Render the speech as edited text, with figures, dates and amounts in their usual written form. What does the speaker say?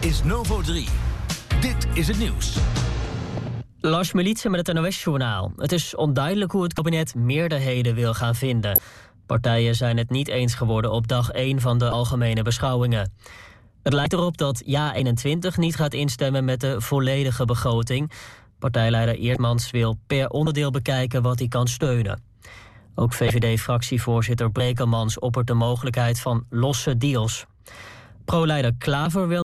is Novo 3. Dit is het nieuws. Lars Militsen met het NOS-journaal. Het is onduidelijk hoe het kabinet meerderheden wil gaan vinden. Partijen zijn het niet eens geworden op dag 1 van de algemene beschouwingen. Het lijkt erop dat JA21 niet gaat instemmen met de volledige begroting. Partijleider Eertmans wil per onderdeel bekijken wat hij kan steunen. Ook VVD-fractievoorzitter Brekelmans oppert de mogelijkheid van losse deals. Pro-leider Klaver wil